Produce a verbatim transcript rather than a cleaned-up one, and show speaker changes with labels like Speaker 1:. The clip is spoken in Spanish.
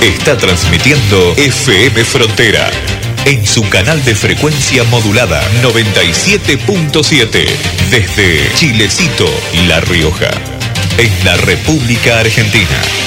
Speaker 1: Está transmitiendo F M Frontera en su canal de frecuencia modulada noventa y siete punto siete desde Chilecito, La Rioja, en la República Argentina.